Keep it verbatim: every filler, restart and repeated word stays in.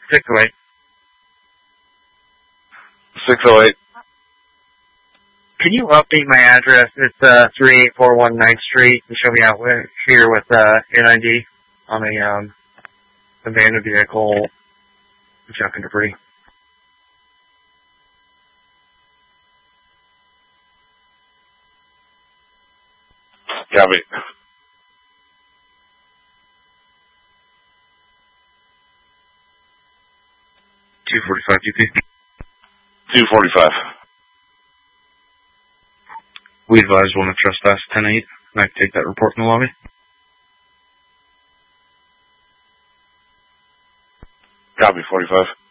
six oh eight. six oh eight. Can you update my address? It's uh, three eight four one ninth Street and show me out with, here with uh, N I D on a um, abandoned vehicle, junk and debris. Copy. two forty-five G P. two forty-five. We advise one of trespass ten eight. I can take that report in the lobby. Copy, forty-five.